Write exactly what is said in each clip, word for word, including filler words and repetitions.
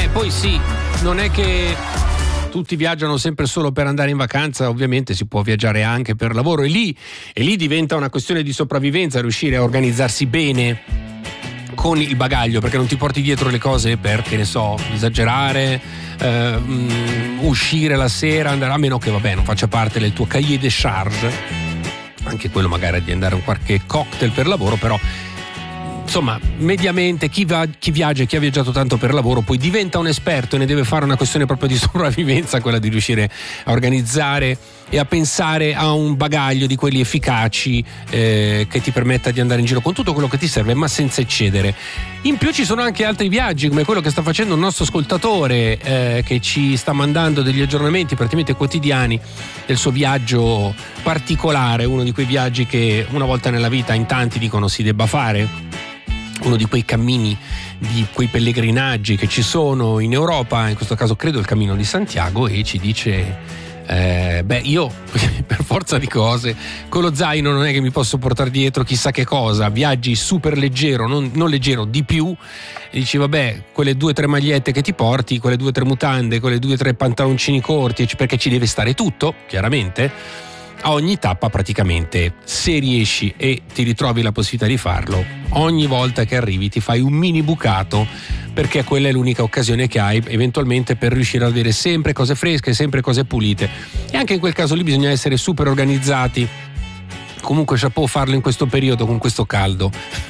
Beh, poi sì, non è che tutti viaggiano sempre solo per andare in vacanza, ovviamente si può viaggiare anche per lavoro e lì, e lì diventa una questione di sopravvivenza, riuscire a organizzarsi bene con il bagaglio, perché non ti porti dietro le cose per, che ne so, esagerare, eh, um, uscire la sera, andare, a meno che vabbè non faccia parte del tuo cahier de charge, anche quello magari di andare a un qualche cocktail per lavoro, però insomma, mediamente chi, va, chi viaggia e chi ha viaggiato tanto per lavoro poi diventa un esperto e ne deve fare una questione proprio di sopravvivenza, quella di riuscire a organizzare e a pensare a un bagaglio di quelli efficaci eh, che ti permetta di andare in giro con tutto quello che ti serve, ma senza eccedere. In più ci sono anche altri viaggi, come quello che sta facendo il nostro ascoltatore, eh, che ci sta mandando degli aggiornamenti praticamente quotidiani del suo viaggio particolare, uno di quei viaggi che una volta nella vita in tanti dicono si debba fare, uno di quei cammini, di quei pellegrinaggi che ci sono in Europa, in questo caso credo il Cammino di Santiago, e ci dice eh, beh, io per forza di cose con lo zaino non è che mi posso portare dietro chissà che cosa, viaggi super leggero, non, non leggero, di più, e dici vabbè, quelle due o tre magliette che ti porti, quelle due o tre mutande, quelle due o tre pantaloncini corti, perché ci deve stare tutto, chiaramente. A ogni tappa praticamente, se riesci e ti ritrovi la possibilità di farlo, ogni volta che arrivi ti fai un mini bucato, perché quella è l'unica occasione che hai eventualmente per riuscire ad avere sempre cose fresche, sempre cose pulite, e anche in quel caso lì bisogna essere super organizzati. Comunque chapeau farlo in questo periodo con questo caldo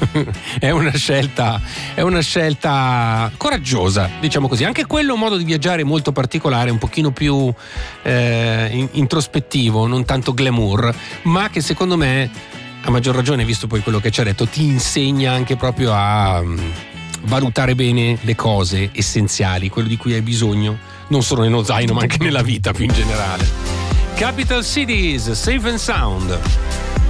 è una scelta è una scelta coraggiosa, diciamo così. Anche quello è un modo di viaggiare molto particolare, un pochino più eh, introspettivo, non tanto glamour, ma che secondo me, a maggior ragione visto poi quello che ci ha detto, ti insegna anche proprio a um, valutare bene le cose essenziali, quello di cui hai bisogno, non solo nello zaino ma anche nella vita più in generale. Capital Cities, Safe and Sound.